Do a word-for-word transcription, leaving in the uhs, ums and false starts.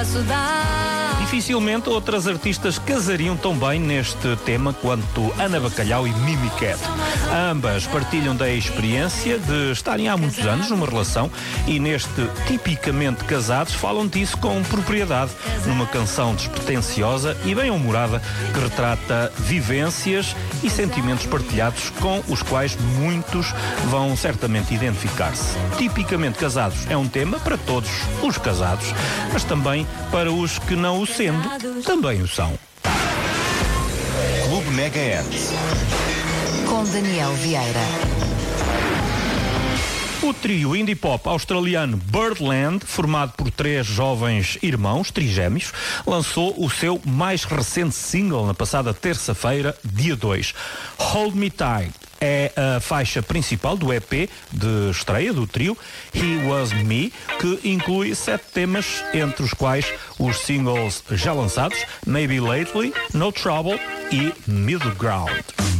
posso dar. Dificilmente outras artistas casariam tão bem neste tema quanto Ana Bacalhau e Mimi Cat. Ambas partilham da experiência de estarem há muitos anos numa relação e neste Tipicamente Casados falam disso com propriedade, numa canção despretensiosa e bem-humorada que retrata vivências e sentimentos partilhados com os quais muitos vão certamente identificar-se. Tipicamente Casados é um tema para todos os casados, mas também para os que não o sendo, também o são. Clube Mega Hits. Com Daniel Vieira. O trio indie pop australiano Birdland, formado por três jovens irmãos, trigêmeos, lançou o seu mais recente single na passada terça-feira, dia dois. Hold Me Tight é a faixa principal do E P de estreia do trio He Was Me, que inclui sete temas, entre os quais os singles já lançados Maybe Lately, No Trouble e Middle Ground.